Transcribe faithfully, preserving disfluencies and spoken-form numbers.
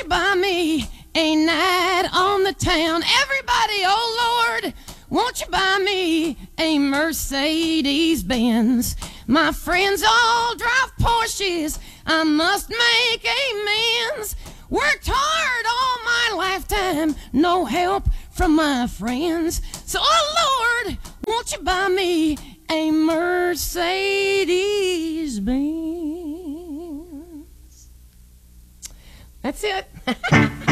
buy me a night on the town? Everybody, oh Lord, won't you buy me a Mercedes Benz? My friends all drive Porsches, I must make amends. Worked hard all my lifetime, no help from my friends. So, oh Lord, won't you buy me a Mercedes Benz? That's it.